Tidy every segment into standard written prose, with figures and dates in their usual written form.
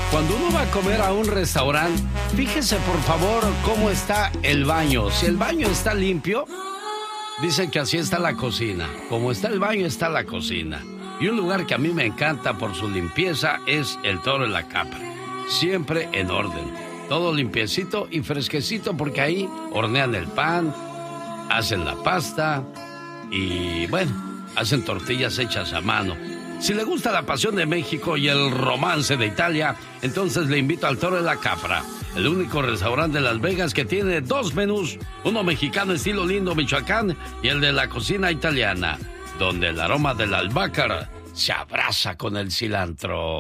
Cuando uno va a comer a un restaurante, fíjese por favor cómo está el baño. Si el baño está limpio, dicen que así está la cocina. Como está el baño, está la cocina. Y un lugar que a mí me encanta por su limpieza es el Toro de la Capra. Siempre en orden. Todo limpiecito y fresquecito porque ahí hornean el pan, hacen la pasta y, bueno, hacen tortillas hechas a mano. Si le gusta la pasión de México y el romance de Italia, entonces le invito al Toro de la Capra, el único restaurante de Las Vegas que tiene dos menús, uno mexicano estilo Lindo, Michoacán, y el de la cocina italiana, donde el aroma del albahaca se abraza con el cilantro.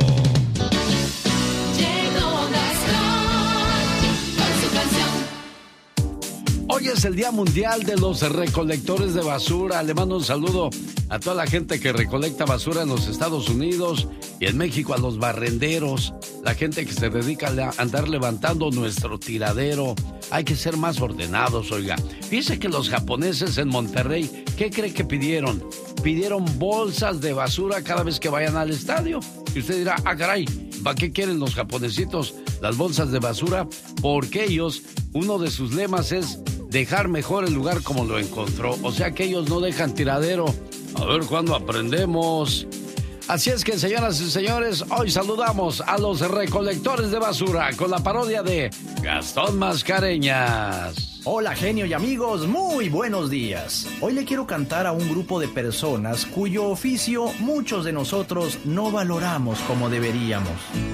Hoy es el Día Mundial de los Recolectores de Basura. Le mando un saludo a toda la gente que recolecta basura en los Estados Unidos y en México a los barrenderos, la gente que se dedica a andar levantando nuestro tiradero. Hay que ser más ordenados, oiga. Fíjese que los japoneses en Monterrey, ¿qué cree que pidieron? Pidieron bolsas de basura cada vez que vayan al estadio. Y usted dirá, caray, ¿para qué quieren los japonesitos las bolsas de basura? Porque ellos, uno de sus lemas es dejar mejor el lugar como lo encontró. O sea que ellos no dejan tiradero. A ver cuándo aprendemos. Así es que, señoras y señores, hoy saludamos a los recolectores de basura con la parodia de Gastón Mascareñas. Hola, genio y amigos, muy buenos días. Hoy le quiero cantar a un grupo de personas cuyo oficio muchos de nosotros no valoramos como deberíamos.